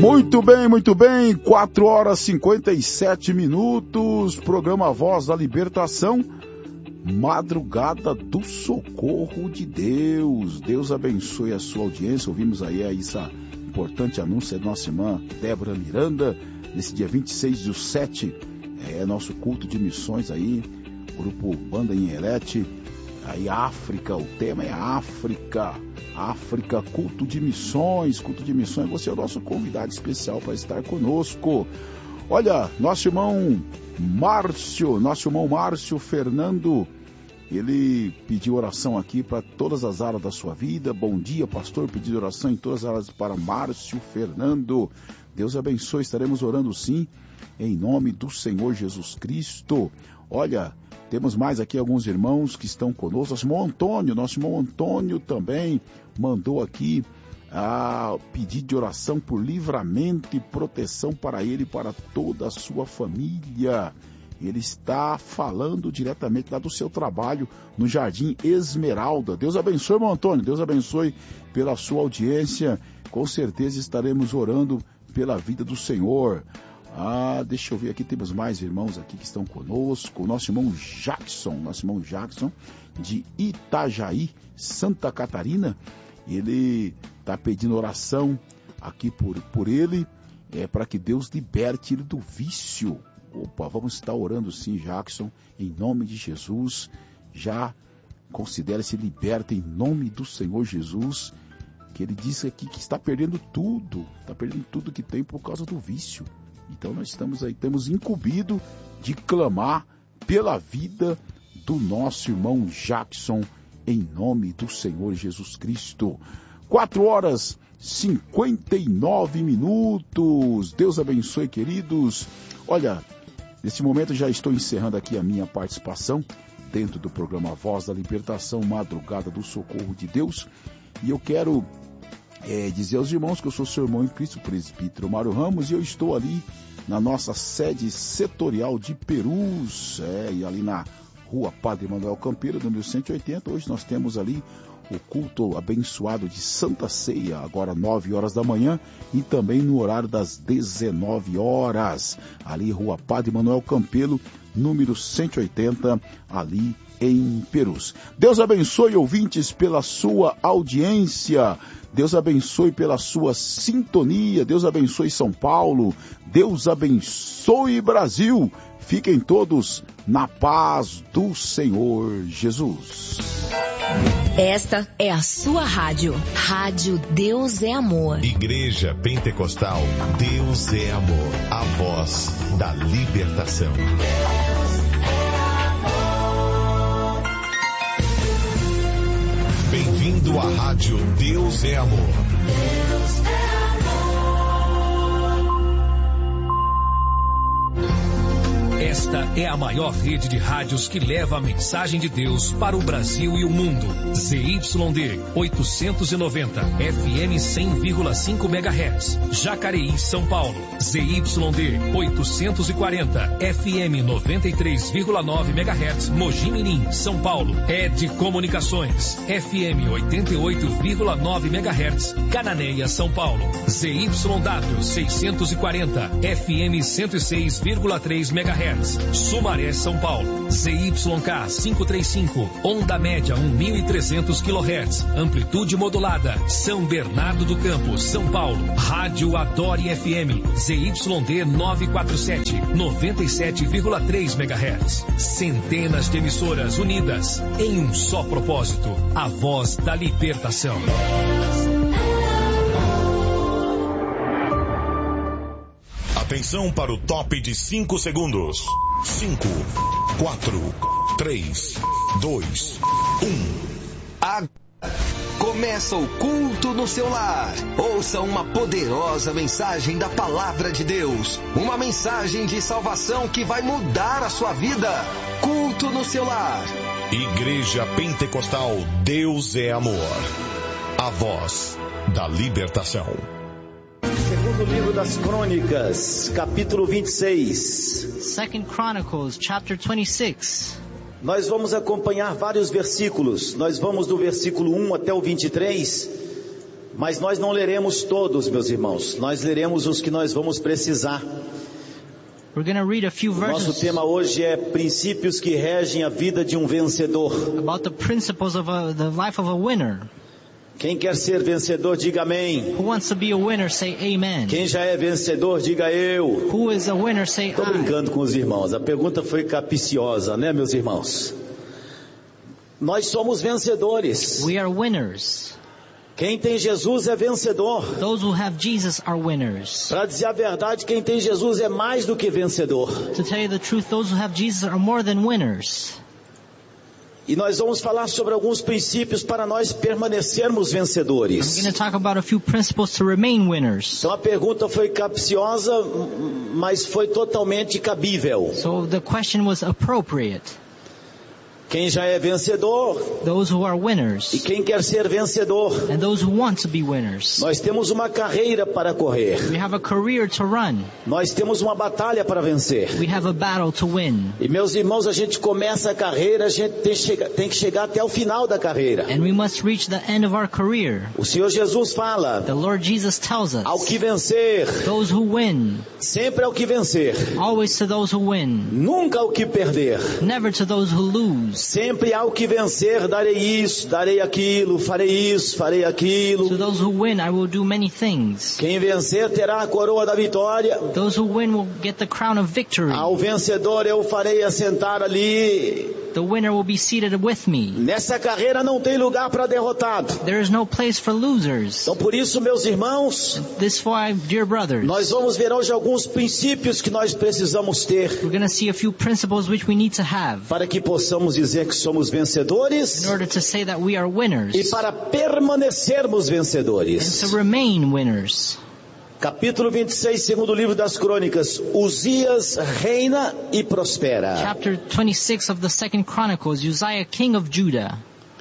Muito bem, 4 horas e 57 minutos, programa Voz da Libertação, madrugada do socorro de Deus. Deus abençoe a sua audiência. Ouvimos aí essa importante anúncio da nossa irmã Débora Miranda, nesse dia 26/7, nosso culto de missões aí, grupo Banda Inherete, aí África, o tema é África, culto de missões, você é o nosso convidado especial para estar conosco. Olha, nosso irmão Márcio Fernando, ele pediu oração aqui para todas as áreas da sua vida. Bom dia, pastor, pediu oração em todas as áreas para Márcio Fernando. Deus abençoe, estaremos orando sim, em nome do Senhor Jesus Cristo. Olha, temos mais aqui alguns irmãos que estão conosco. Nosso irmão Antônio também mandou aqui pedido de oração por livramento e proteção para ele e para toda a sua família. Ele está falando diretamente lá do seu trabalho no Jardim Esmeralda. Deus abençoe, irmão Antônio, Deus abençoe pela sua audiência. Com certeza estaremos orando pela vida do Senhor. Deixa eu ver aqui, temos mais irmãos aqui que estão conosco. Nosso irmão Jackson, de Itajaí, Santa Catarina, ele está pedindo oração aqui por ele, para que Deus liberte ele do vício. Opa, vamos estar orando sim, Jackson, em nome de Jesus. Já considere-se liberto em nome do Senhor Jesus, que ele disse aqui que está perdendo tudo que tem por causa do vício. Então nós temos incumbido de clamar pela vida do nosso irmão Jackson, em nome do Senhor Jesus Cristo. 4 horas e 59 minutos. Deus abençoe, queridos. Olha, nesse momento já estou encerrando aqui a minha participação dentro do programa Voz da Libertação, Madrugada do Socorro de Deus. E eu quero dizer aos irmãos que eu sou seu irmão em Cristo, presbítero Mário Ramos, e eu estou ali na nossa sede setorial de Perus, e ali na Rua Padre Manuel Campeiro, número 180. Hoje nós temos ali o culto abençoado de Santa Ceia, agora 9 horas da manhã, e também no horário das 19 horas, ali Rua Padre Manuel Campelo, número 180, ali em Perus. Deus abençoe, ouvintes, pela sua audiência. Deus abençoe pela sua sintonia. Deus abençoe São Paulo. Deus abençoe Brasil. Fiquem todos na paz do Senhor Jesus. Esta é a sua rádio. Rádio Deus é Amor. Igreja Pentecostal Deus é Amor. A voz da libertação. Bem-vindo à rádio Deus é Amor. Deus é Esta é a maior rede de rádios que leva a mensagem de Deus para o Brasil e o mundo. ZYD 890, FM 100,5 MHz. Jacareí, São Paulo. ZYD 840, FM 93,9 MHz. Mogi Mirim, São Paulo. ED Comunicações, FM 88,9 MHz. Cananéia, São Paulo. ZYW 640, FM 106,3 MHz. Sumaré, São Paulo. ZYK 535, onda média 1.300 kHz, amplitude modulada. São Bernardo do Campo, São Paulo. Rádio Adore FM, ZYD 947, 97,3 MHz. Centenas de emissoras unidas em um só propósito: a voz da libertação. Atenção para o top de 5 segundos. 5, 4, 3, 2, 1. Começa o culto no seu lar. Ouça uma poderosa mensagem da palavra de Deus. Uma mensagem de salvação que vai mudar a sua vida. Culto no seu lar. Igreja Pentecostal Deus é Amor. A voz da libertação. Segundo livro das Crônicas, capítulo 26. Second Chronicles, chapter 26. Nós vamos acompanhar vários versículos. Nós vamos do versículo 1 até o 23. Mas nós não leremos todos, meus irmãos. Nós leremos os que nós vamos precisar. We're going to read a few Nosso verses tema hoje é princípios que regem a vida de um vencedor. about the principles of the life of a winner. Quem quer ser vencedor, diga amém. Who wants to be a winner, say amen. Quem já é vencedor, diga eu. Who is a winner, say Estou I. brincando com os irmãos. A pergunta foi capciosa, né, meus irmãos? Nós somos vencedores. We are winners. Quem tem Jesus é vencedor. Those who have Jesus are winners. Para dizer a verdade, quem tem Jesus é mais do que vencedor. To tell you the truth, those who have Jesus are more than winners. E nós vamos falar sobre alguns princípios para nós permanecermos I'm vencedores. going to talk about a few principles to remain winners. Então a pergunta foi capciosa, mas foi totalmente cabível. So the question was appropriate. Quem já é vencedor Those who are winners e quem quer ser vencedor. and those who want to be winners. Nós temos uma carreira para correr. We have a career to run. Nós temos uma batalha para vencer. We have a battle to win. E meus irmãos, a gente começa a carreira, a gente tem que chegar até o final da carreira. And we must reach the end of our career. O Senhor Jesus fala, The Lord Jesus tells ao us, que vencer, those who win, sempre ao que vencer, always to those who win, nunca ao que perder. never to those who lose. Sempre ao que vencer, darei isso, darei aquilo, farei isso, farei To aquilo. those who win, I will do many things. Quem vencer terá a coroa da vitória. Those who win will get the crown of victory. Ao vencedor eu farei assentar ali. The winner will be seated with me. Nessa carreira não tem lugar para derrotado. There is no place for losers. Então por isso, meus irmãos, This is why, dear brothers, nós vamos ver hoje alguns princípios que nós precisamos ter we're going to see a few principles which we need to have para que possamos dizer que somos vencedores in order to say that we are e winners para permanecermos and vencedores. to remain winners. Capítulo 26, segundo livro das Crônicas. Uzias reina e prospera. Chapter 26 of the Second Chronicles, Uzziah, king of Judah.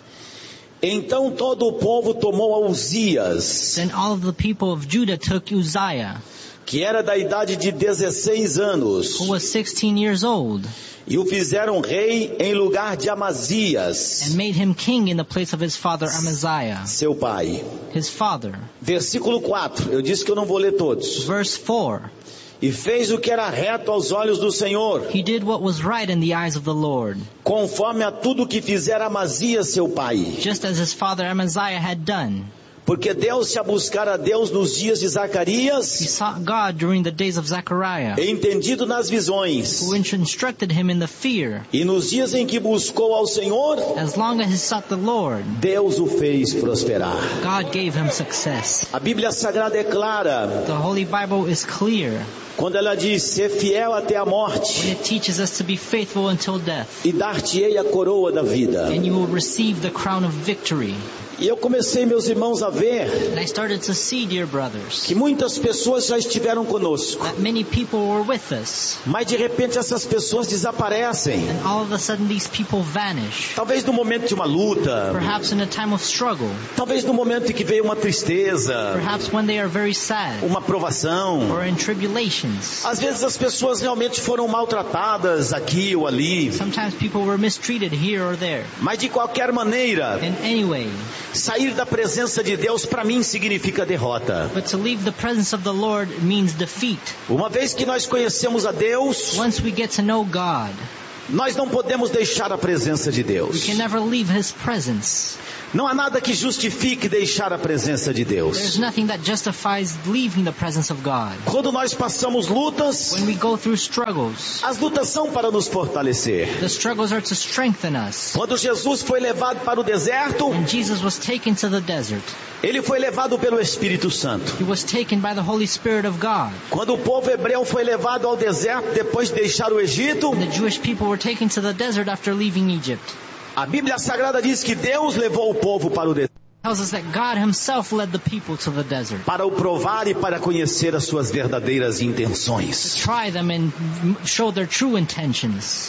Então todo o povo tomou a Uzias, Then all of the people of Judah took Uzziah, que era da idade de 16 anos, who was 16 years old, e o fizeram rei em lugar de Amazias, and made him king in the place of his father Amaziah, seu pai. his father. Versículo 4, eu disse que eu não vou ler todos. Verse 4, E fez o que era reto aos olhos do Senhor, he did what was right in the eyes of the Lord, conforme a tudo que fizera Amazias, seu pai. just as his father Amaziah had done. Porque deu-se a buscar a Deus nos dias de He Zacarias, sought God during the days of Zechariah, entendido nas visões. who instructed him in the fear. E nos dias em que buscou ao Senhor, As long as he sought the Lord, Deus o fez prosperar. God gave him success. A Bíblia Sagrada é clara The Holy Bible is clear quando ela diz: ser fiel até a when morte, it teaches us to be faithful until death, e dar-te-ei a coroa da vida. and you will receive the crown of victory. E eu comecei, meus irmãos, a ver And I started to see, dear brothers, que muitas pessoas já estiveram conosco, that many people were with us, mas de repente essas pessoas desaparecem. and all of a sudden these people vanish. Talvez no momento de uma luta, Perhaps in a time of struggle, talvez no momento em que veio uma tristeza, perhaps when they are very sad, uma provação. or in tribulations. Às vezes as pessoas realmente foram maltratadas aqui ou ali, Sometimes people were mistreated here or there. mas de qualquer maneira, And anyway, sair da presença de Deus para mim significa derrota. but to leave the presence of the Lord means defeat. Uma vez que nós conhecemos a Deus, Once we get to know God, nós não podemos deixar a presença de we Deus. can never leave His presence. Não há nada que justifique deixar a presença de There's Deus. nothing that justifies leaving the presence of God. Quando nós passamos lutas, When we go through struggles, as lutas são para nos fortalecer. the struggles are to strengthen us. Quando Jesus foi levado para o deserto, When Jesus was taken to the desert, ele foi levado pelo Espírito Santo. He was taken by the Holy Spirit of God. Quando o povo hebreu foi levado ao deserto depois de deixar o Egito, The Jewish people were taken to the desert after leaving Egypt. a Bíblia Sagrada diz que Deus levou o povo para o deserto, It tells us that God Himself led the people to the desert. para o provar e para conhecer as suas verdadeiras intenções. Try them and show their true intentions.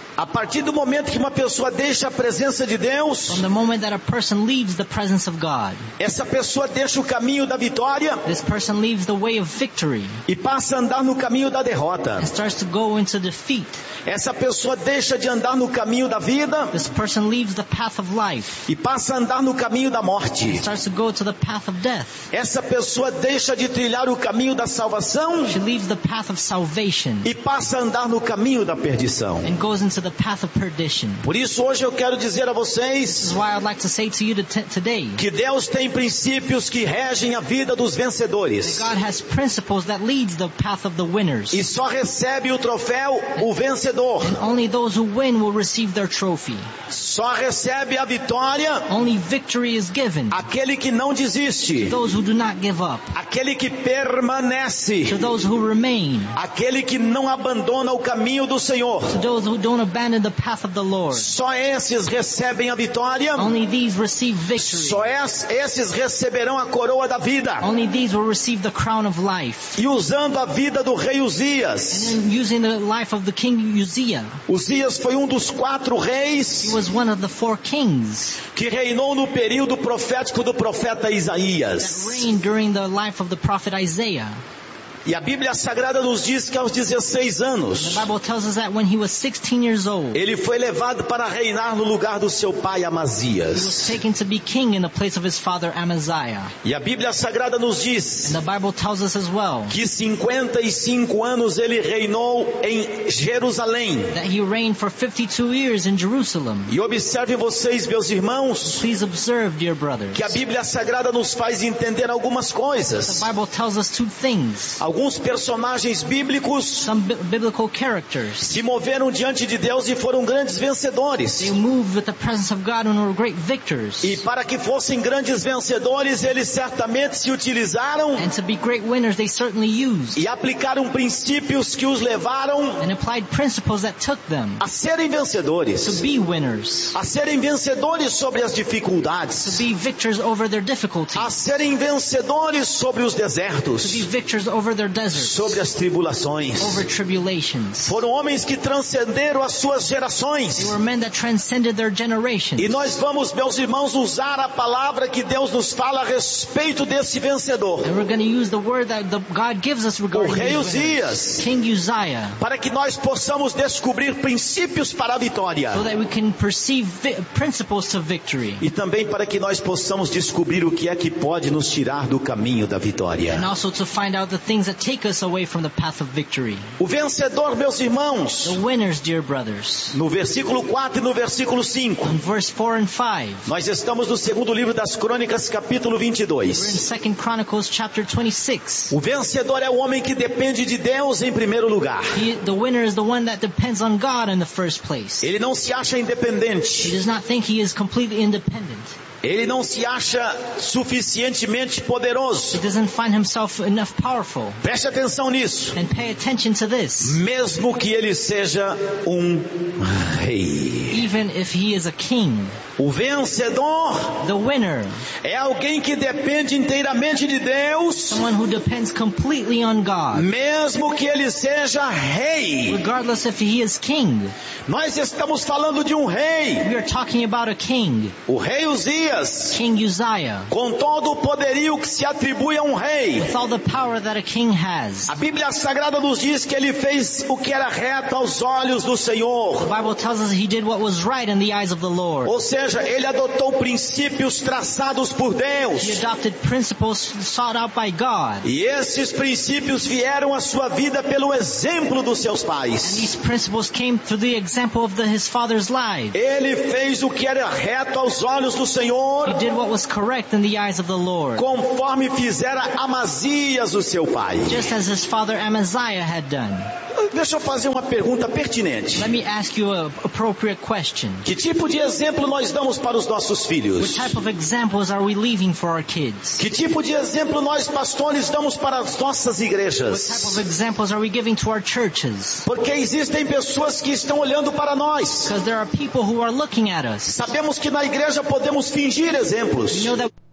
A partir do momento que uma pessoa deixa a presença de Deus, From the moment that a person leaves the presence of God, essa pessoa deixa o caminho da vitória this person leaves the way of victory e passa a andar no caminho da derrota. and starts to go into defeat. Essa pessoa deixa de andar no caminho da vida This person leaves the path of life e passa a andar no caminho da morte. and starts to go to the path of death. Essa pessoa deixa de trilhar o caminho da salvação She leaves the path of salvation e passa a andar no caminho da perdição. and goes into the path of perdition. Por isso hoje eu quero dizer a This vocês is why I'd like to say to you today, que Deus tem princípios que regem a vida dos vencedores. God has principles that leads the path of the winners. E só recebe o troféu o vencedor. And only those who win will receive their trophy. Só recebe a vitória Only victory is given aquele que não desiste, to those who do not give up, aquele que permanece, to those who remain, aquele que não abandona o caminho do Senhor. to those who don't abandon the path of the Lord. Só esses recebem a vitória, Only these receive victory. só esses receberão a coroa da vida. Only these will receive the crown of life. E usando a vida do rei And Uzias, then using the life of the king Uzziah, Uzias foi um dos 4 he reis was one of the 4 kings que reinou no período profético do profeta that Isaías. reigned during the life of the prophet Isaiah. E a Bíblia Sagrada nos diz que aos 16 anos, The Bible tells us that when he was 16 years old, ele foi levado para reinar no lugar do seu pai he was Amazias. taken to be king in the place of his father Amaziah. E a Bíblia Sagrada nos diz And the Bible tells us as well que 55 anos ele reinou em Jerusalém. that he reigned for 52 years in Jerusalem. E observe vocês, meus irmãos, Please observe, dear brothers. que a Bíblia Sagrada nos faz entender algumas coisas. The Bible tells us 2 things. Alguns personagens bíblicos Some biblical characters, se moveram diante de Deus e foram grandes vencedores. they moved with the presence of God and were great victors. E para que fossem grandes vencedores, eles certamente se utilizaram And to be great winners, they certainly used e aplicaram princípios que os levaram and applied principles that took them a serem to vencedores, be winners, a serem vencedores sobre as to dificuldades, be victors over their difficulties, a serem vencedores sobre os to be desertos, victors over their deserts, sobre as tribulações. over tribulations. Foram homens que transcenderam as suas They gerações. were men that transcended their generation. E nós vamos, meus irmãos, usar a palavra que Deus nos fala a respeito desse vencedor, And we're going to use the word that God gives us o regarding rei these winners. Uzias, King Uzziah, para que nós possamos descobrir princípios para a vitória. so that we can perceive principles to victory. E também para que nós possamos descobrir o que é que pode nos tirar do caminho da vitória. And also to find out the things that take us away from the path of victory. O vencedor, meus irmãos, The winners, dear brothers. no versículo 4 e no versículo 5, In verse 4 and 5, nós estamos no segundo livro das Crônicas, capítulo we're in 22. 2 Chronicles chapter 26. O vencedor é o homem que depende de Deus em primeiro lugar. The winner is the one that depends on God in the first place. Ele não se acha He independente. does not think he is completely independent. Ele não se acha suficientemente He poderoso. doesn't find himself enough powerful. Preste atenção nisso. And pay attention to this. Mesmo que ele seja um rei. Even if he is a king, O vencedor the winner, é alguém que depende inteiramente de Deus, someone who depends completely on God, mesmo que ele seja rei. regardless if he is king. Nós estamos falando de um rei, We are talking about a king, o rei Uzias, King Uzziah, com todo o poderio que se atribui a um rei. with all the power that a king has. A Bíblia Sagrada nos diz que ele fez o que era reto aos olhos do The Senhor. Bible tells us he did what was right in the eyes of the Lord. Ou seja, ele adotou princípios traçados por He Deus. adopted principles sought out by God. E esses princípios vieram à sua vida pelo exemplo dos seus And pais. these principles came through the example of his father's life. Ele fez o que era reto aos olhos do He Senhor, did what was correct in the eyes of the Lord, conforme fizera Amazias, o seu pai. just as his father Amaziah had done. Deixa eu fazer uma pergunta pertinente. Let me ask you an appropriate question. Que tipo de exemplo nós damos para os nossos What filhos? type of examples are we leaving for our kids? Que tipo de exemplo nós pastores damos para as nossas What type igrejas? of examples are we giving to our churches? Porque existem pessoas que estão olhando para nós. Because there are people who are looking at us. Sabemos que na igreja podemos fingir exemplos. We know that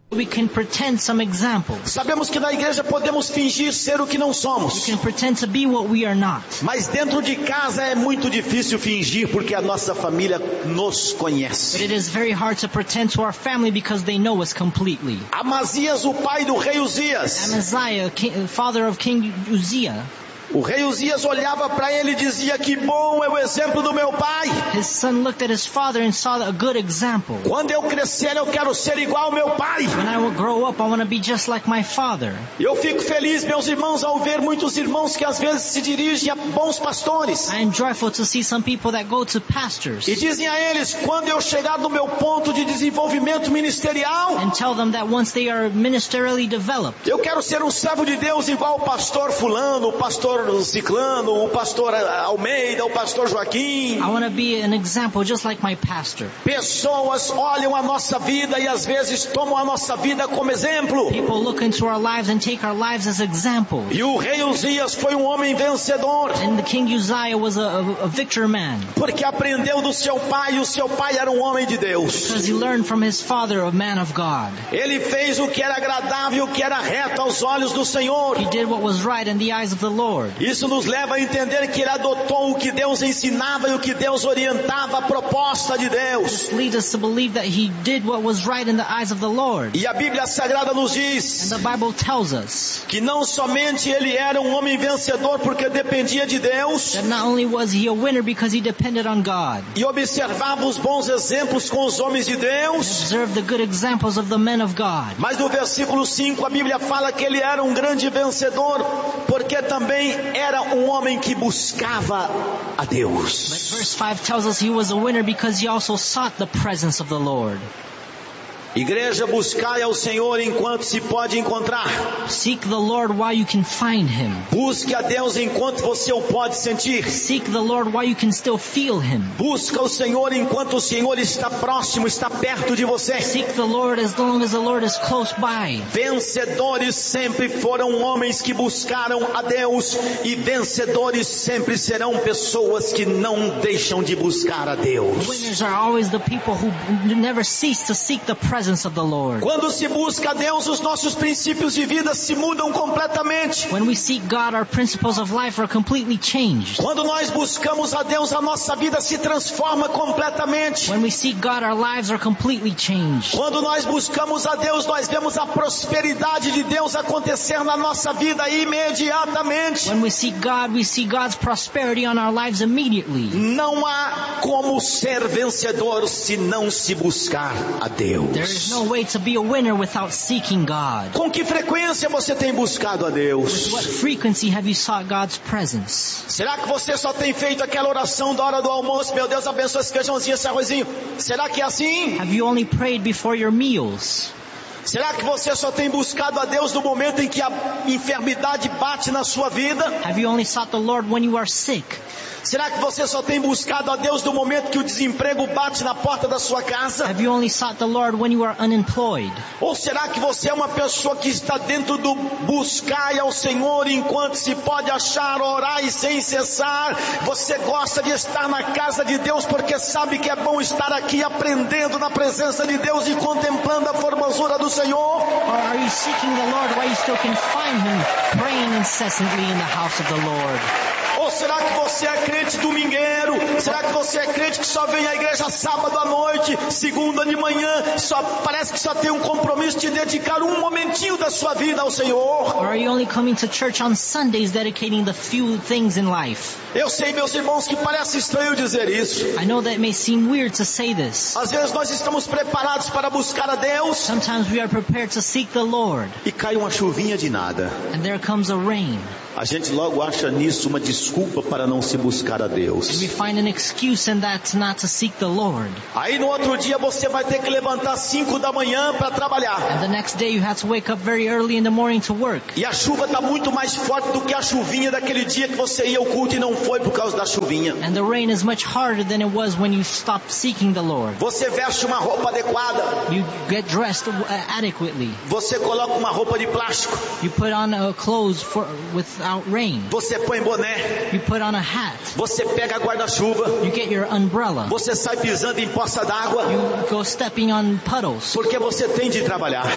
We can pretend some examples. Sabemos que na igreja podemos fingir ser o que não We somos. can pretend to be what we are not. Mas dentro de casa é muito difícil fingir porque a nossa família nos But conhece. it is very hard to pretend to our family because they know us completely. Amazias, o pai do rei Uzias. Amaziah, father of King Uzziah, O rei Uzias olhava para ele e dizia: que bom é o exemplo do meu pai. his son looked at his father and saw a good example. Quando eu crescer eu quero ser igual ao meu pai. When I will grow up, I want to be just like my father. E eu fico feliz, meus irmãos, ao ver muitos irmãos que às vezes se dirigem a bons pastores. I am joyful to see some people that go to pastors E dizem a eles: quando eu chegar no meu ponto de desenvolvimento ministerial, and tell them that once they are ministerially developed, eu quero ser um servo de Deus igual o pastor fulano, o pastor ciclano, o pastor Almeida, o pastor Joaquim. I want to be an example just like my pastor. Pessoas olham a nossa vida e às vezes tomam a nossa vida como exemplo. People look into our lives and take our lives as examples. E o rei Uzias foi um homem vencedor, And the King Uzziah was a victor man porque aprendeu do seu pai, e o seu pai era um homem de Deus. because he learned from his father, a man of God. Ele fez o que era agradável, o que era reto aos olhos do Senhor. He did what was right in the eyes of the Lord. Isso nos leva a entender que ele adotou o que Deus ensinava e o que Deus orientava, a proposta de Deus. This leads us to believe that he did what was right in the eyes of the Lord. E a Bíblia Sagrada nos And diz the Bible tells us que não somente ele era um homem vencedor porque dependia de Deus that not only was he a winner because he depended on God, e observava os bons exemplos com os homens de Deus, observed the good examples of the men of God. mas no versículo 5 a Bíblia fala que ele era um grande vencedor porque também era um homem que buscava a But Deus. verse 5 tells us he was a winner because he also sought the presence of the Lord. Igreja, buscai ao Senhor enquanto se pode encontrar. Seek the Lord while you can find him. Busque a Deus enquanto você o pode sentir. Seek the Lord while you can still feel him. Busca o Senhor enquanto o Senhor está próximo, está perto de você. Seek the Lord as long as the Lord is close by. Vencedores sempre foram homens que buscaram a Deus, e vencedores sempre serão pessoas que não deixam de buscar a Deus. Winners are always the people who never cease to seek the presence of the Lord. Quando se busca a Deus, os nossos princípios de vida se mudam completamente. When we seek God, our principles of life are completely changed. Quando nós buscamos a Deus, a nossa vida se transforma completamente. When we seek God, our lives are completely changed. Quando nós buscamos a Deus, nós vemos a prosperidade de Deus acontecer na nossa vida imediatamente. When we seek God, we see God's prosperity on our lives immediately. Não há como ser vencedor se não se buscar a Deus. There is no way to be a winner without seeking God. Com que frequência você tem buscado a Deus? With what frequency have you sought God's presence? Será que você só tem feito aquela oração da hora do almoço? Meu Deus, abençoe esse feijãozinho, esse arrozinho. Será que é assim? Have you only prayed before your meals? Será que você só tem buscado a Deus no momento em que a enfermidade bate na sua vida? Have you only sought the Lord when you are sick? Será que você só tem buscado a Deus no momento que o desemprego bate na porta da sua casa? Have you only sought the Lord when you are unemployed? Ou será que você é uma pessoa que está dentro do buscar ao Senhor enquanto se pode achar, orar e sem cessar? Você gosta de estar na casa de Deus porque sabe que é bom estar aqui aprendendo na presença de Deus e contemplando a formosura do Senhor? Or are you seeking the Lord while you still can find Him, praying incessantly in the house of the Lord? Ou será que você é crente domingueiro? Será que você é crente que só vem à igreja sábado à noite, segunda de manhã, parece que só tem um compromisso de dedicar um momentinho da sua vida ao Senhor? Or are you only coming to church on Sundays, dedicating the few things in life? Eu sei, meus irmãos, que parece estranho dizer isso. I know that it may seem weird to say this. Às vezes nós estamos preparados para buscar a Deus Sometimes we are prepared to seek the Lord, e cai uma chuvinha de nada. and there comes a rain. A gente logo acha nisso uma desculpa para não se buscar a Deus. And we find an excuse in that not to seek the Lord. Aí no outro dia você vai ter que levantar 5 da manhã para trabalhar. And the next day you have to wake up very early in the morning to work. E a chuva está muito mais forte do que a chuvinha daquele dia que você ia ao culto e não foi por causa da chuvinha. And the rain is much harder than it was when you stopped seeking the Lord. Você veste uma roupa adequada. You get dressed adequately. Você coloca uma roupa de plástico. You put on clothes without rain. Você põe boné. You put on a hat. Você pega guarda-chuva. You get your umbrella. Você sai pisando em poça d'água. You go stepping on puddles. Porque você tem de trabalhar.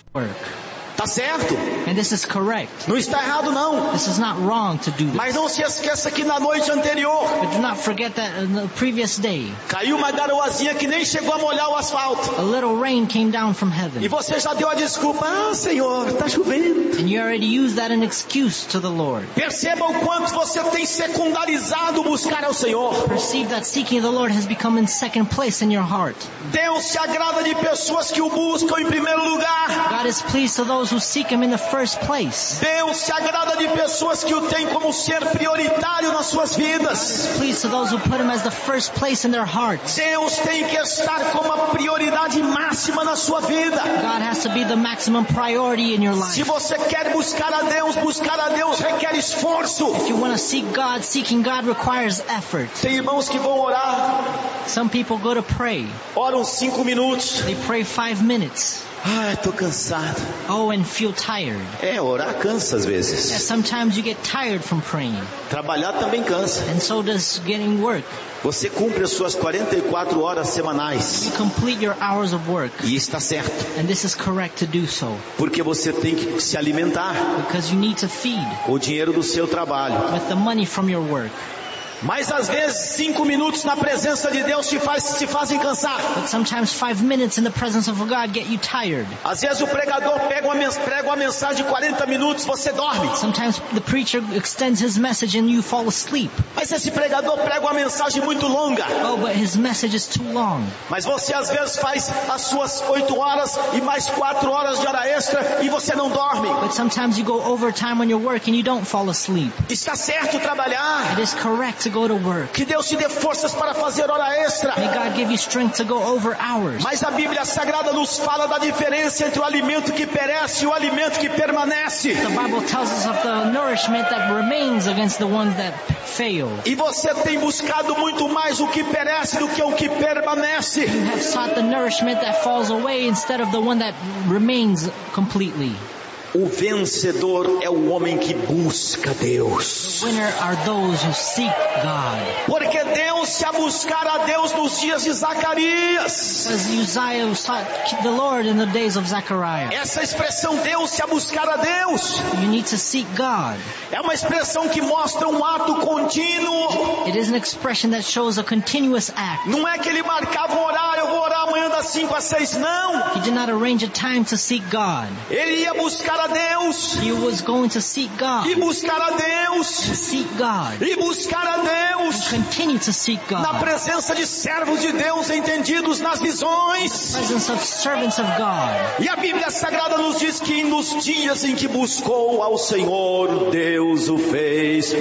work. Tá certo? And this is correct. Não está errado não. This is not wrong to do Mas this. não se esqueça que na noite anterior But do not forget that in the previous day, caiu uma garoazinha que nem chegou a molhar o asfalto. a little rain came down from E heaven. você já deu a desculpa. Ah, Senhor, tá chovendo. And you already used that as an excuse to the Lord. Perceba o quanto você tem secundarizado buscar ao Senhor. Perceive that seeking the Lord has become in second place in your heart. Deus se agrada de pessoas que o buscam em primeiro lugar. God is pleased to those who seek Him in the first place. Deus se agrada de pessoas que o têm como ser prioritário nas suas vidas. Pleased to those who put Him as the first place in their hearts. Deus tem que estar como a prioridade máxima na sua vida. God has to be the maximum priority in your Se life. você quer buscar a Deus requer esforço. If you want to seek God, seeking God requires effort. Tem irmãos que vão orar, Some people go to pray. oram 5 minutos. They pray 5 minutes. Ai, tô cansado. Oh, and feel tired. Orar cansa às vezes. Sometimes you get tired from praying. Trabalhar também cansa. And so does getting work. Você cumpre as suas 44 horas semanais. You complete your hours of work. E está certo. And this is correct to do so. Porque você tem que se alimentar Because you need to feed com o dinheiro do seu trabalho. with the money from your work. Mas às vezes 5 minutos na presença de Deus te fazem cansar. But sometimes 5 minutes in the presence of God get you tired. Às vezes o pregador prega uma mensagem de 40 minutos, você dorme. Sometimes the preacher extends his message and you fall asleep. Mas esse pregador prega uma mensagem muito longa. Oh, but his message is too long. Mas você às vezes faz as suas 8 horas e mais 4 horas de hora extra e você não dorme. But sometimes you go overtime on your work and you don't fall asleep. Está certo trabalhar. It is correct to go to work. Que Deus te dê forças para fazer hora extra. May God give you strength to go over hours. Mas a Bíblia Sagrada nos fala da diferença entre o alimento que perece e o alimento que permanece. The Bible tells us of the nourishment that remains against the ones that fail. E você tem buscado muito mais o que perece do que o que permanece. You have sought the nourishment that falls away instead of the one that remains completely. O vencedor é o homem que busca Deus. Winner are those who seek God. Porque deu-se a buscar a Deus nos dias de Zacarias. As Uzziah sought the Lord in the days of Zechariah. Essa expressão deu-se a buscar a Deus You need to seek God. é uma expressão que mostra um ato contínuo. It is an expression that shows a continuous act. Não é que ele marcava um horário, eu vou orar amanhã das 5 às 6, não. He did not arrange a time to seek God. Ele ia buscar a Deus, He was going to seek God. e buscar a Deus, Seek God. e buscar a Deus, Continue to seek na God. presença de servos de Deus entendidos nas visões. Presence of servants of God. E a Bíblia Sagrada nos diz que nos dias em que buscou ao Senhor, Deus o fez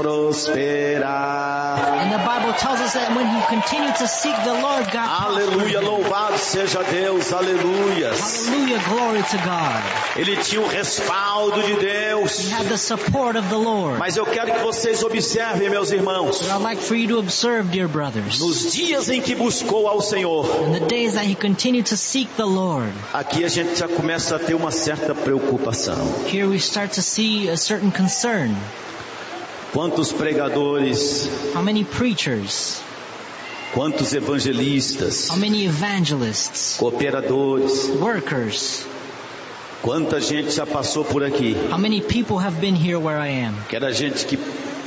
prosperar. And the Bible tells us that when he continued to seek the Lord, God Aleluia, louvado seja Deus, aleluias. Hallelujah, glory to God. Ele tinha o respaldo de Deus. He had the support of the Lord. Mas eu quero que vocês observem, meus irmãos, But I'd like for you to observe, dear brothers, nos dias em que buscou ao Senhor, in the days that he continued to seek the Lord, aqui a gente já começa a ter uma certa preocupação. here we start to see a certain concern. Quantos pregadores, How many preachers, quantos evangelistas, how many evangelists, cooperadores, workers, quanta gente já passou por aqui, how many people have been here where I am? que era gente que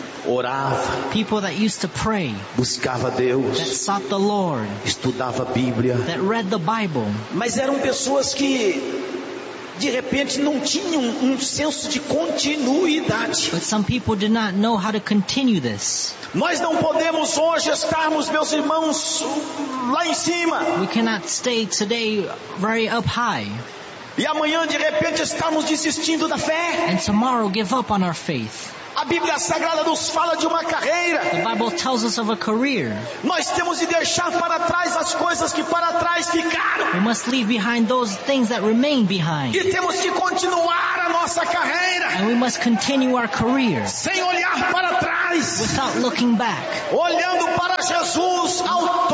orava, People that used to pray, buscava that Deus, sought the Lord, estudava a Bíblia, that read the Bible. mas eram pessoas que de repente não tinham um senso de continuidade. But some people did not know how to continue this. Nós não podemos hoje estarmos, meus irmãos, lá em cima We cannot stay today very up high e amanhã de repente estarmos desistindo da fé. and tomorrow give up on our faith. A Bíblia Sagrada nos fala de uma carreira. The Bible tells us of a career. Nós temos de deixar para trás as coisas que para trás ficaram. We must leave behind those things that remain behind. E temos que continuar a nossa carreira And we must continue our career sem olhar para trás, without looking back. olhando para Jesus, autor e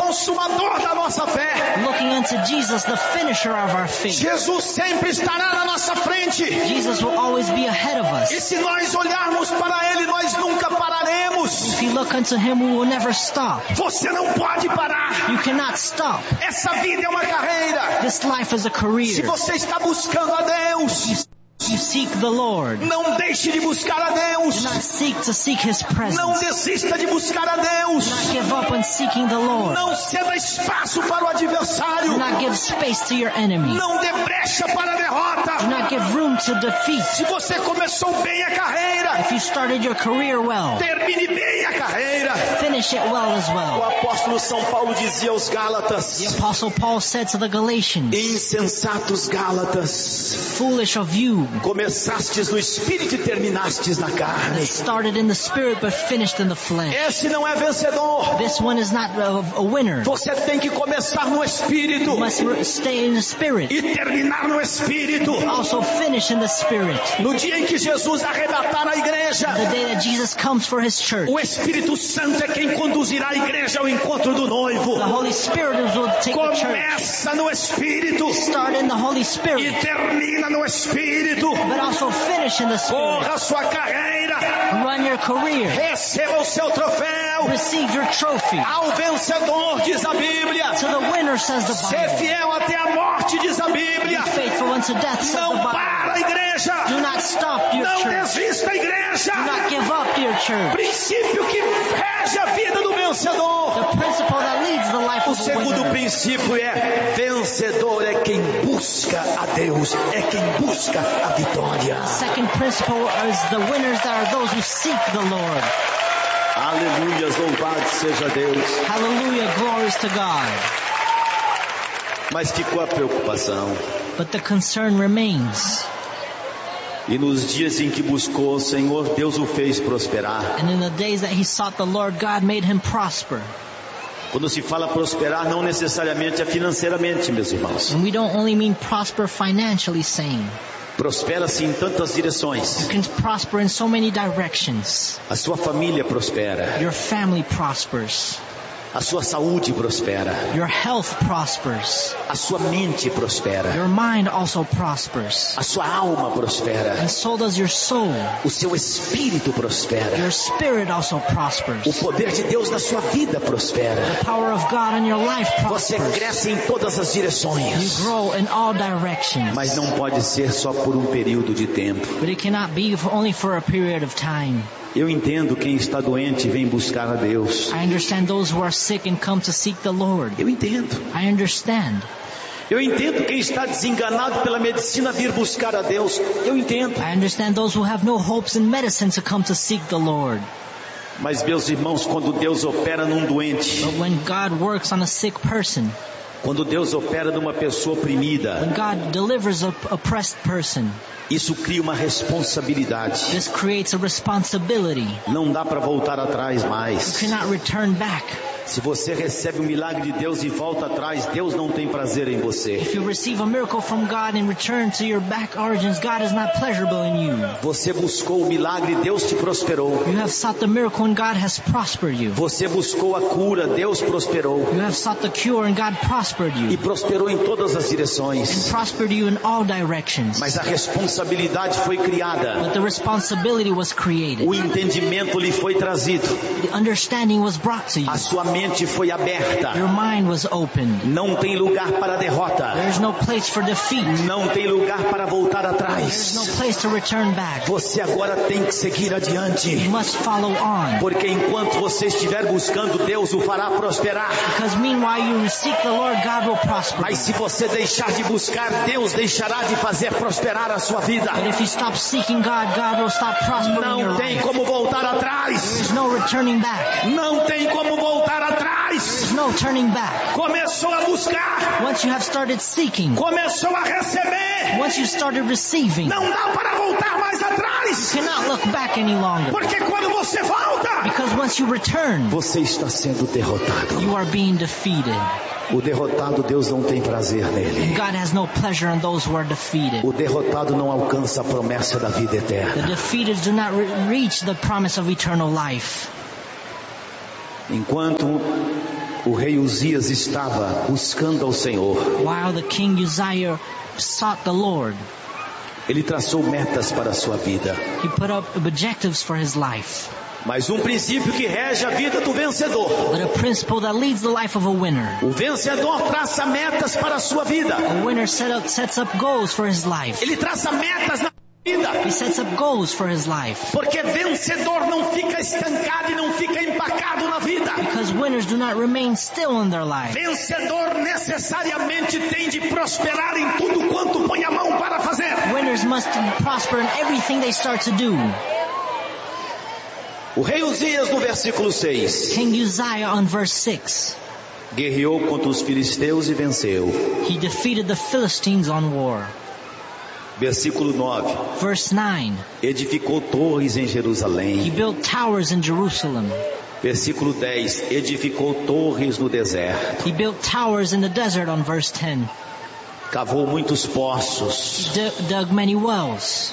consumador da nossa fé. Looking unto Jesus, the finisher of our faith. Jesus sempre estará na nossa frente. Jesus will always be ahead of us. E se nós olharmos para Ele, nós nunca pararemos. If you look unto Him, we will never stop. Você não pode parar. You cannot stop. Essa vida é uma carreira. This life is a career. Se você está buscando a Deus, you seek the Lord. Não deixe de buscar a Deus. Do not seek to seek His presence. Não desista de buscar a Deus. Do not give up on seeking the Lord. Não ceda espaço para o adversário. Do not give space to your enemy. Não dê brecha para a derrota. Do not give room to defeat. Se você começou bem a carreira, if you started your career well, termine bem a carreira. Finish it well as well. O apóstolo São Paulo dizia aos Gálatas, the apostle Paul said to the Galatians, insensatos Gálatas, foolish of you, começastes no espírito e terminastes na carne. That started in the spirit but finished in the flesh. Esse não é vencedor. This one is not a winner. Você tem que começar no espírito. You must stay in the spirit. E terminar no espírito. Also finish in the spirit. No dia em que Jesus arrebatar a igreja, the day that Jesus comes for His church, o Espírito Santo é quem conduzirá a igreja ao encontro do noivo. The Holy Spirit will take the church. Começa no espírito. Start in the Holy Spirit. E termina no espírito. But also finish in the spirit. Corra a sua carreira. Run your career. Receba o seu troféu. Receive your trophy. Ao vencedor, diz a Bíblia. To the winner, says the Bible. Ser fiel até a morte, diz a Bíblia. Be faithful unto death, says Não the Bible. para a igreja. Do not stop your Não church. desista a igreja. Do not give up your church. Princípio que rege a vida do vencedor. The principle that leads the life of the winner. O segundo princípio é vencedor é quem busca a Deus, é quem busca a vitória. The second principle is the winners that are those who seek the Lord. Aleluia, louvado seja Deus. Hallelujah, glories to God. Mas ficou a preocupação. But the concern remains. E nos dias em que buscou o Senhor, Deus o fez prosperar. And in the days that he sought the Lord, God made him prosper. Quando se fala prosperar, não necessariamente é financeiramente, meus irmãos. And we don't only mean prosper financially, saying. Prospera-se em tantas direções. You can prosper in so many directions. A sua família prospera. Your family prospers. A sua saúde prospera. Your health prospers. A sua mente prospera. Your mind also prospers. A sua alma prospera. And so does your soul. O seu espírito prospera. Your spirit also prospers. O poder de Deus na sua vida prospera. The power of God in your life Você prospers. cresce em todas as direções. You grow in all directions. Mas não pode ser só por um período de tempo. But it cannot be only for a period of time. Eu entendo quem está doente e vem buscar a Deus. I understand those who are sick and come to seek the Lord. Eu entendo. I understand. Eu entendo quem está desenganado pela medicina vir buscar a Deus. Eu entendo. I understand those who have no hopes in medicine to come to seek the Lord. Mas meus irmãos, quando Deus opera num doente, But when God works on a sick person, quando Deus opera numa pessoa oprimida, when God delivers a oppressed person, isso cria uma responsabilidade. this creates a responsibility. Não dá para voltar atrás You mais. cannot return back. Se você recebe o milagre de Deus e volta atrás, Deus não tem prazer em você. If you receive a miracle from God and return to your back origins, God is not pleasurable in you. Você buscou o milagre, Deus te prosperou. You have sought the miracle and God has prospered you. Você buscou a cura, Deus prosperou. You have sought the cure and God prospered E you. prosperou em todas as And direções. prospered you in all directions. Mas a responsabilidade foi criada. But the responsibility was created. O entendimento lhe foi trazido. The understanding was brought to you. A sua mente foi aberta. Your mind was opened. Não tem lugar para derrota. There's no place for defeat. Não tem lugar para voltar There's atrás. no place to return back. Você agora tem que seguir adiante. You must follow on. Porque enquanto você estiver buscando, Deus o fará prosperar. Because meanwhile you seek the Lord, God will prosper. Mas se você deixar de buscar, Deus deixará de fazer prosperar a sua vida. But if you stop seeking God, God will stop prospering your Não tem life. como voltar atrás. There's no returning back. Não tem como voltar atrás. There's no turning back. Começou a buscar. Once you have started seeking, Começou a receber. once you started receiving, Não dá para voltar mais you atrás. cannot look back any longer. Porque quando você volta, Because once you return, você está sendo derrotado. you are being defeated. O derrotado, Deus não tem prazer nele. God has no pleasure in those who are defeated. O derrotado não alcança a promessa da vida The eterna. defeated do not reach the promise of eternal life. Enquanto O rei Uzias estava buscando ao Senhor. While the king Uzziah sought the Lord, Ele traçou metas para a sua vida. he put up objectives for his life. Mas um princípio que rege a vida do vencedor. But a principle that leads the life of a winner. O vencedor traça metas para a sua vida. A winner sets up goals for his life. Ele traça metas na vida. He sets up goals for his life. Porque vencedor não fica estancado e não fica empacado na vida. Because winners do not remain still in their life. Vencedor necessariamente tem de prosperar em tudo quanto põe a mão para fazer. Winners must prosper in everything they start to do. O rei Uzias, no versículo 6, King Uzziah on verse 6, guerreou contra os filisteus e venceu. he defeated the Philistines on war. Versículo 9, Verse 9, edificou torres em he Jerusalém. built towers in Jerusalem. Versículo 10, edificou torres no deserto. He built towers in the desert on verse 10. Cavou muitos poços. Dug many wells.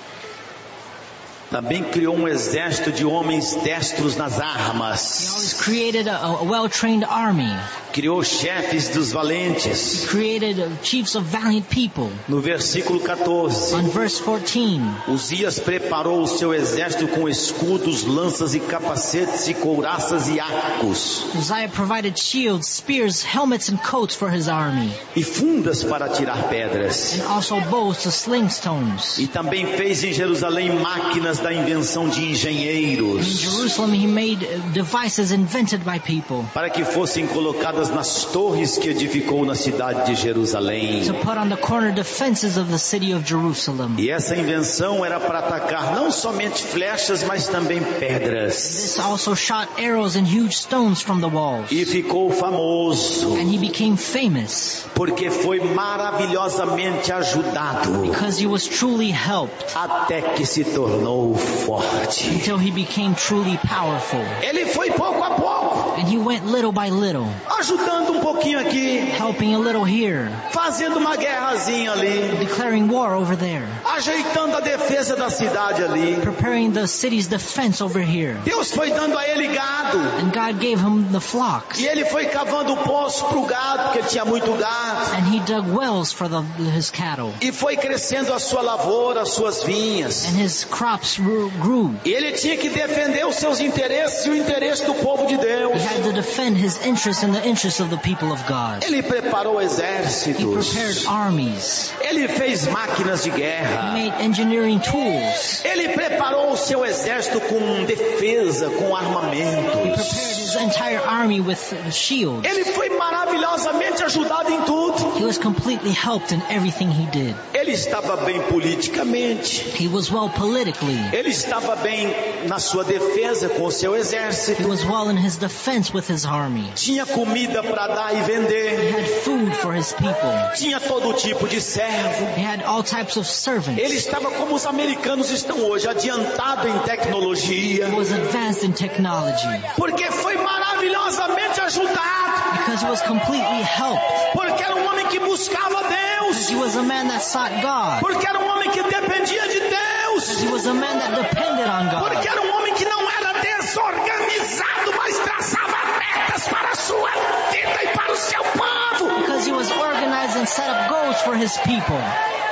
Também criou um exército de homens destros nas He armas. always created a well-trained army. Criou chefes dos valentes. He created chiefs of valiant people. No versículo 14, On verse 14, Uzias preparou o seu exército com escudos, lanças e capacetes e couraças e arcos. Uzziah provided shields, spears, helmets, and coats for his army, E fundas para atirar pedras. and also bows to sling stones. E também fez em Jerusalém máquinas da invenção de In engenheiros, Jerusalem, he made devices invented by people para que fossem colocadas nas torres que edificou na cidade de Jerusalém. to put on the corner defenses of the city of Jerusalem. E essa invenção era para atacar não somente flechas, mas também pedras. This also shot arrows and huge stones from the walls. E ficou famoso, And he became famous porque foi maravilhosamente ajudado, because he was truly helped até que se tornou forte. until he became truly powerful. Ele foi pouco a pouco, And he went little by little, ajudando um pouquinho aqui, helping a little here, fazendo uma guerrazinha ali, declaring war over there, ajeitando a defesa da cidade ali. preparing the city's defense over here. Deus foi dando a ele gado, And God gave him the flocks. e ele foi cavando poço para o gado, porque ele tinha muito gado, And he dug wells for his cattle. e foi crescendo a sua lavoura, as suas vinhas. And his crops grew. E ele tinha que defender os seus interesses e o interesse do povo de Deus. He had to defend his interests and the interests of the people of God. Ele preparou He exércitos. prepared armies. Ele fez máquinas de He guerra. made engineering tools. Ele preparou o seu exército com defesa, com He armamentos. prepared his entire army with shields. Ele foi maravilhosamente ajudado em tudo. He was completely helped in everything he did. Ele estava bem politicamente. He was well politically. Ele estava bem na sua defesa com o seu He exército. was well in his defense with his army. Tinha comida para dar e He vender. had food for his people. Tinha todo tipo de servo. He had all types of servants. Ele estava como os americanos estão hoje, adiantado em tecnologia. He was advanced in technology Porque foi maravilhosamente ajudado. because he was completely helped. Porque era um homem que buscava Deus. He was a man that sought God. Porque era um homem que dependia de Deus. He was a man that depended on God. Porque era um homem que não era desorganizado, mas traçava metas para a sua vida e para o seu povo. Because he was organized and set up goals for his people.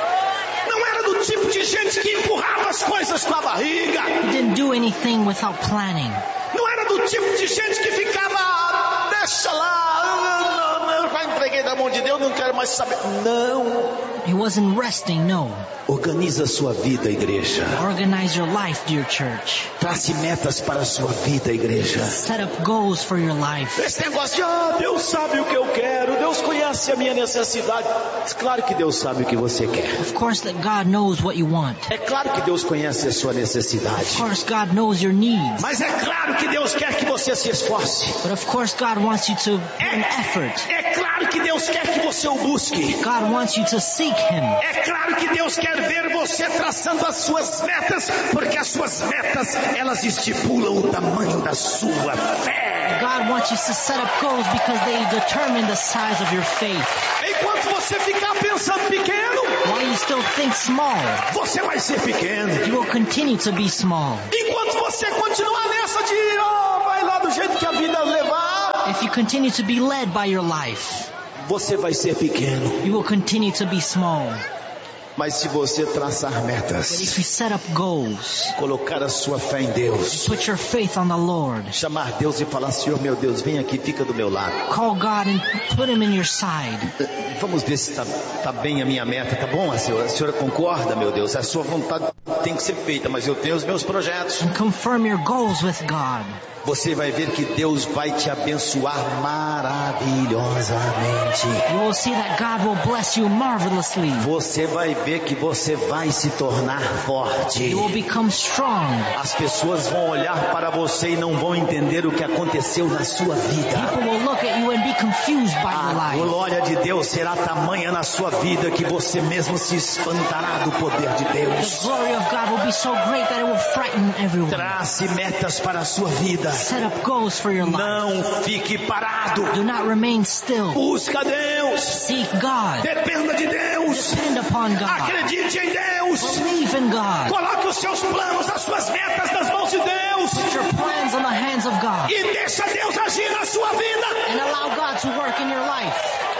Não era do tipo de gente que empurrava as coisas com a barriga. He didn't do anything without planning. Não era do tipo de gente que ficava, deixa lá, eu já entreguei na mão de Deus, não quero mais saber. Não. He wasn't resting, no. Organiza a sua vida, igreja. Organize your life, dear church. Trace metas para a sua vida, igreja. Set up goals for your life. Esse negócio de, Deus sabe o que eu quero, Deus conhece a minha necessidade. Claro que Deus sabe o que você quer. Of course that God knows what you want. É claro que Deus conhece a sua necessidade. Of course God knows your needs. Mas é claro que Deus quer que você se esforce. But of course God wants you to put an effort. É claro que Deus quer que você o busque. God wants you to seek Him. É claro que Deus quer ver você traçando as suas metas, porque as suas metas, elas estipulam o tamanho da sua fé. God wants you to set up goals because they determine the size of your faith. Enquanto você ficar pensando pequeno, While you still think small, você vai ser pequeno. you will continue to be small. Enquanto você continuar nessa de, vai lá do jeito que a vida levar, If if you continue to be led by your life, você vai ser pequeno. you will continue to be small. Mas se você traçar But metas, if you set up goals, colocar a sua fé em Deus, put your faith on the Lord, chamar Deus e falar: Senhor, meu Deus, vem aqui, fica do meu lado. call God and put Him in your side. Vamos ver se tá bem a minha meta, tá bom? A senhora concorda, meu Deus? A sua vontade tem que ser feita, mas eu tenho os meus projetos. And confirm your goals with God. Você vai ver que Deus vai te abençoar maravilhosamente. You will see that God will bless you marvelously. Você vai ver que você vai se tornar forte. You will become strong. As pessoas vão olhar para você e não vão entender o que aconteceu na sua vida. People will look at you and be confused by your A life. glória de Deus será tamanha na sua vida que você mesmo se espantará do poder de The Deus. glory of God will be so great that it will frighten everyone. Trace metas para a sua vida. Set up goals for your life. Não fique parado. Do not remain still. Busca Deus. Seek God. Dependa de Deus. Depend upon God. Acredite em Deus. Believe in God. Coloque os seus planos, as suas metas nas mãos de Deus. Put your plans in the hands of God. E deixa Deus agir na sua vida. And allow God to work in your life.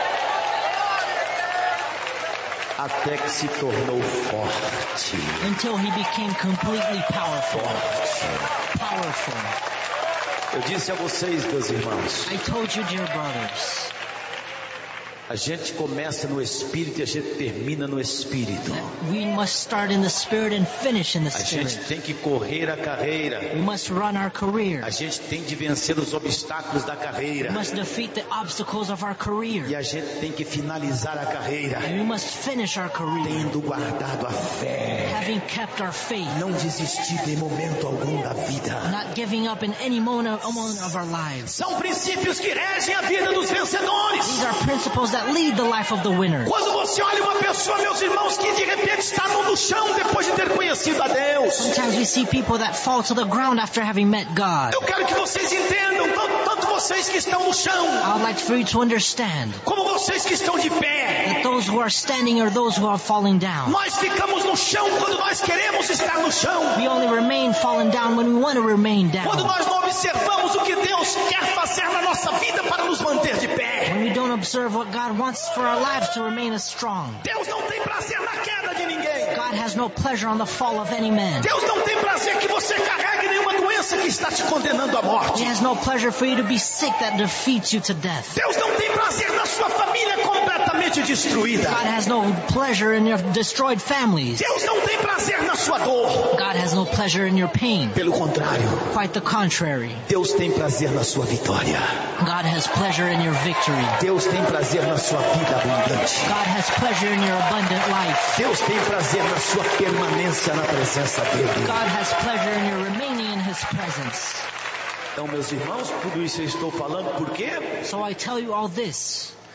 Até que se tornou forte. Until he became completely powerful. Powerful. Eu disse a vocês, meus irmãos, I told you, dear brothers, a gente começa no Espírito e a gente termina no Espírito. we must start in the Spirit and finish in the A gente Spirit. tem que correr a carreira. We must run our career. A gente tem de vencer os obstáculos da We carreira. must defeat the obstacles of our E career. a gente tem que finalizar a carreira And we must finish our career, tendo guardado a fé. having kept our faith, Não desistir em momento algum da vida. not giving up in any moment of our lives. São princípios que regem a vida dos vencedores. These are principles that lead the life of the winner. Quando você olha uma pessoa, meus irmãos, que de repente está no chão depois de ter conhecido a Deus, Sometimes we see people that fall to the ground after having met God. eu quero que vocês entendam, tanto vocês que estão no chão, I would like for you to understand como vocês que estão de pé. that those who are standing or those who are falling down, Nós ficamos no chão quando nós queremos estar no chão. we only remain falling down when we want to remain Quando down. nós não observamos o que Deus quer fazer na nossa vida para nos manter de pé. When we don't observe what God wants for our lives to remain as strong. Deus não tem prazer na queda de ninguém. God has no pleasure on the fall of any man. Deus não tem prazer que você carregue nenhuma doença que está te condenando à morte. He has no pleasure for you to be sick that defeats you to death. Deus não tem prazer na sua família completamente destruída. God has no pleasure in your destroyed families. Deus não tem prazer na sua dor. God has no pleasure in your pain. Pelo contrário, Quite the contrary. Deus tem prazer na sua vitória. God has pleasure in your victory. Deus tem prazer na sua vida abundante. God has pleasure in your abundant life. Deus tem prazer na sua permanência na presença dele. God has pleasure in your remaining in His presence. Então, meus irmãos, tudo isso eu estou falando por quê? So I tell you all this